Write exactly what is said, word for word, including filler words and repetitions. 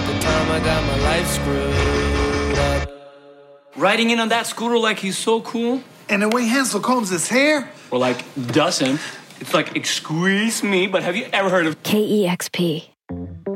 the time I got my life screwed up. Riding in on that scooter like he's so cool. And the way Hansel combs his hair. Or like doesn't. It's like, excuse me, but have you ever heard of K E X P.